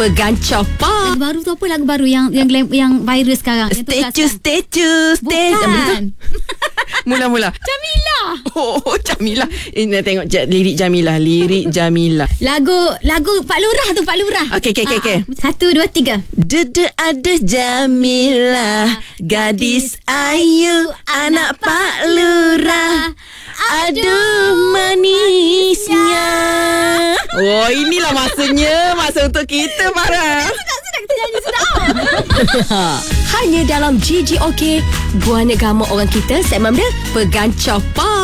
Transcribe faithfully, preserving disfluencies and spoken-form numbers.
Pegancar Park. Lagu baru tu apa? Lagu baru yang yang yang viral sekarang. Statue, statue, statue. Bukan. Mula-mula. Jamila. Oh, oh Jamila. Ini tengok je, lirik Jamila, lirik Jamila. Lagu lagu Pak Lurah tu, Pak Lurah. Okey, okey, okey, okey. Satu, dua, tiga. Dede ada Jamila, gadis ayu, anak Pak Lurah. Aduh manisnya. Oh, inilah masanya, masa untuk kita, Farah. Sudah, sudah kita nyanyi sudah. Hanya dalam G G OK, buah negama orang kita, segmen dia Pegancar Park.